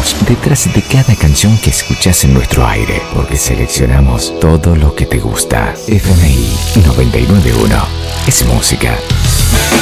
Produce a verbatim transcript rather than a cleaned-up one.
research detrás de cada canción que escuchás en nuestro aire, porque seleccionamos todo lo que te gusta. F M I noventa y nueve punto uno es música.